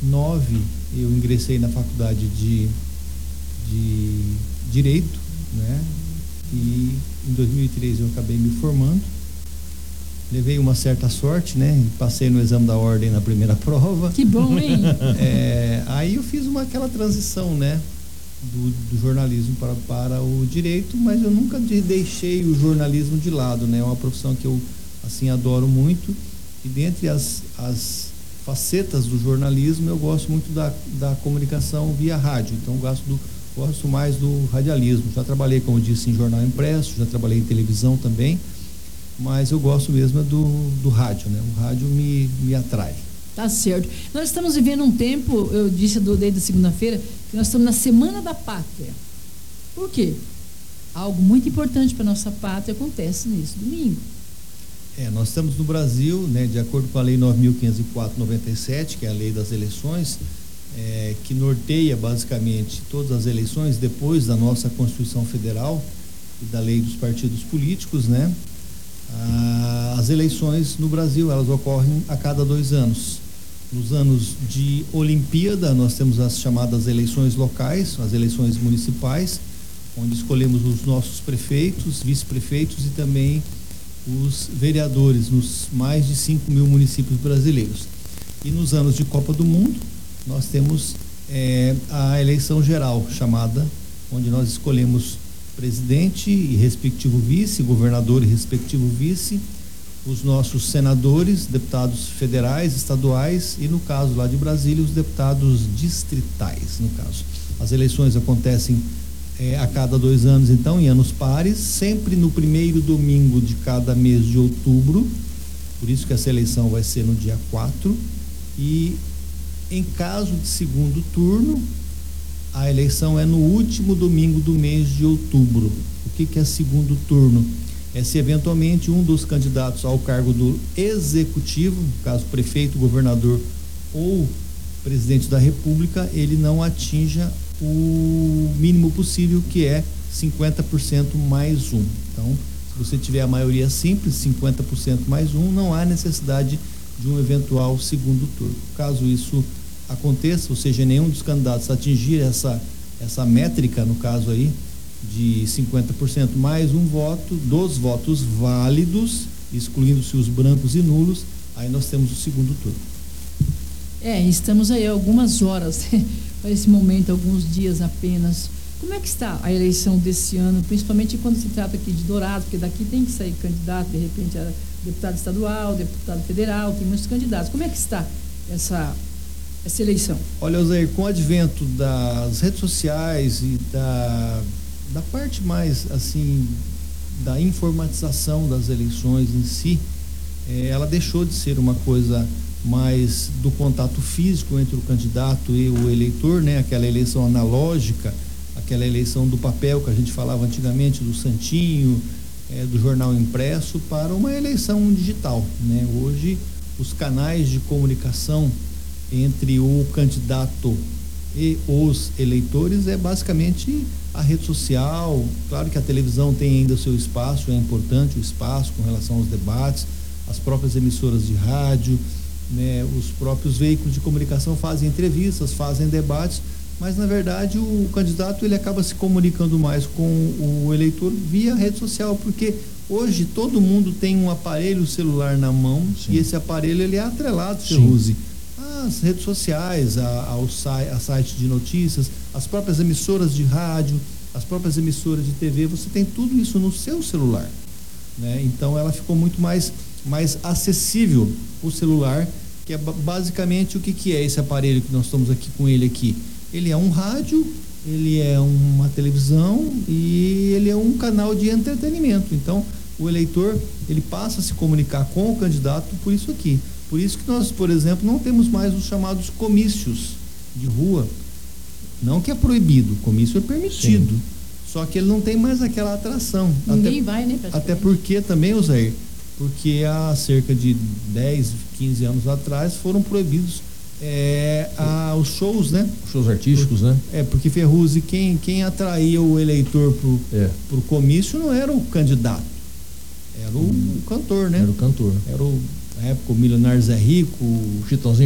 2009 eu ingressei na faculdade de Direito, né? E em 2003 eu acabei me formando. Levei uma certa sorte, né? Passei no exame da ordem na primeira prova. Que bom, hein? Aí eu fiz aquela transição, né? Do jornalismo para o direito, mas eu nunca deixei o jornalismo de lado, né? É uma profissão que eu, assim, adoro muito. E dentre as facetas do jornalismo, eu gosto muito da comunicação via rádio. Então eu gosto mais do radialismo. Já trabalhei, como disse, em jornal impresso, já trabalhei em televisão também, mas eu gosto mesmo do rádio, né? O rádio me atrai. Tá certo. Nós estamos vivendo um tempo, eu disse desde a segunda-feira, que nós estamos na Semana da Pátria. Por quê? Algo muito importante para a nossa pátria acontece nesse domingo. Nós estamos no Brasil, né, de acordo com a Lei 9.504/97, que é a lei das eleições, que norteia basicamente todas as eleições depois da nossa Constituição Federal e da lei dos partidos políticos, né? As eleições no Brasil, elas ocorrem a cada 2 anos. Nos anos de Olimpíada, nós temos as chamadas eleições locais, as eleições municipais, onde escolhemos os nossos prefeitos, vice-prefeitos e também os vereadores nos mais de 5 mil municípios brasileiros. E nos anos de Copa do Mundo, nós temos a eleição geral, chamada, onde nós escolhemos presidente e respectivo vice, governador e respectivo vice, os nossos senadores, deputados federais, estaduais e, no caso lá de Brasília, os deputados distritais, no caso. As eleições acontecem a cada 2 anos, então, em anos pares, sempre no primeiro domingo de cada mês de outubro, por isso que essa eleição vai ser no dia 4, e em caso de segundo turno, a eleição é no último domingo do mês de outubro. O que é segundo turno? É se eventualmente um dos candidatos ao cargo do executivo, no caso prefeito, governador ou presidente da República, ele não atinja o mínimo possível, que é 50% mais 1. Então, se você tiver a maioria simples, 50% mais 1, não há necessidade de um eventual segundo turno. Caso isso aconteça, ou seja, nenhum dos candidatos atingir essa métrica, no caso aí, de 50% mais 1 voto, dos votos válidos, excluindo-se os brancos e nulos, aí nós temos o segundo turno. Estamos aí algumas horas para esse momento, alguns dias apenas. Como é que está a eleição desse ano, principalmente quando se trata aqui de Dourados, porque daqui tem que sair candidato, de repente, a deputado estadual, deputado federal, tem muitos candidatos. Como é que está essa eleição? Olha, Osair, com o advento das redes sociais e da parte mais, assim, da informatização das eleições em si, ela deixou de ser uma coisa mais do contato físico entre o candidato e o eleitor, né? Aquela eleição analógica, aquela eleição do papel que a gente falava antigamente, do santinho, do jornal impresso, para uma eleição digital, né? Hoje, os canais de comunicação entre o candidato e os eleitores é basicamente a rede social. Claro que a televisão tem ainda o seu espaço, é importante o espaço com relação aos debates, as próprias emissoras de rádio, né, os próprios veículos de comunicação fazem entrevistas, fazem debates, mas na verdade o candidato ele acaba se comunicando mais com o eleitor via rede social, porque hoje todo mundo tem um aparelho celular na mão. Sim. E esse aparelho ele é atrelado, Ferruzzi, às redes sociais, a sites de notícias, as próprias emissoras de rádio, as próprias emissoras de TV. Você tem tudo isso no seu celular, né? Então ela ficou muito mais acessível, o celular, que é basicamente o que é esse aparelho que nós estamos aqui com ele aqui. Ele é um rádio, ele é uma televisão e ele é um canal de entretenimento. Então o eleitor ele passa a se comunicar com o candidato por isso aqui. Por isso que nós, por exemplo, não temos mais os chamados comícios de rua. Não que é proibido, o comício é permitido. Sim. Só que ele não tem mais aquela atração. Ninguém vai, né? Até porque também, Osair, porque há cerca de 10, 15 anos atrás foram proibidos os shows, né? Shows artísticos, né? Porque Ferruzzi, quem atraía o eleitor pro comício não era o candidato, era o cantor, né? Era o cantor. Era na época o milionário Zé Rico, o Chitãozinho